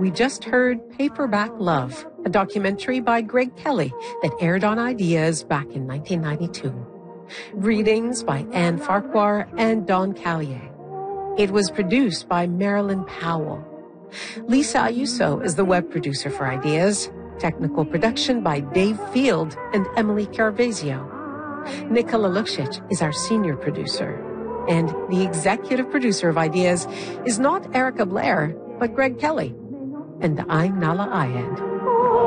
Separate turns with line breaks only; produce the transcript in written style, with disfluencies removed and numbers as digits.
we just heard Paperback Love, a documentary by Greg Kelly that aired on Ideas back in 1992. Readings by Anne Farquhar and Don Callier. It was produced by Marilyn Powell. Lisa Ayuso is the web producer for Ideas. Technical production by Dave Field and Emily Carvezio. Nicola Luksic is our senior producer. And the executive producer of Ideas is not Erica Blair, but Greg Kelly. And I'm Nala Ayed.